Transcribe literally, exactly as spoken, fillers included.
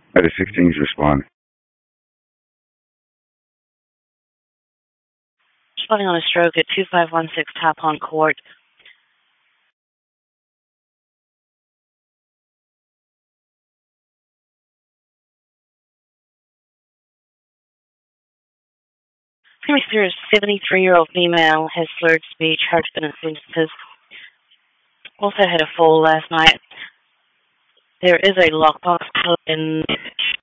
Item sixteen is respond. Responding on a stroke at two five one six Tapon Court. Primary Spears, seventy-three-year-old female, has slurred speech, hard to finish sentences. Also had a fall last night. There is a lockbox in